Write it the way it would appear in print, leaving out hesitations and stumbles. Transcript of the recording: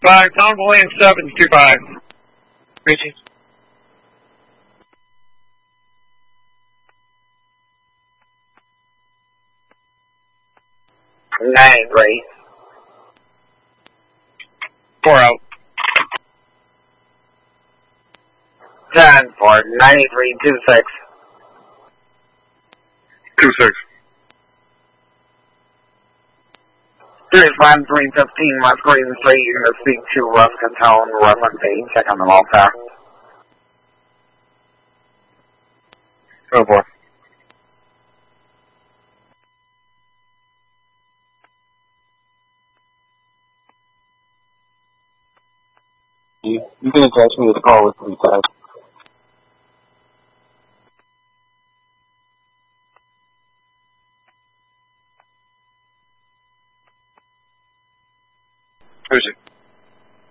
5, Tom Lane 725. Reaching. Nine, right? 4 out. 10 for 9326. 26. 35315 West Green Street. You're going to speak to Russ Cantone, Reverend Payne. Check on the welfare. Oh boy. You can attach me to the call with 35. Who's it?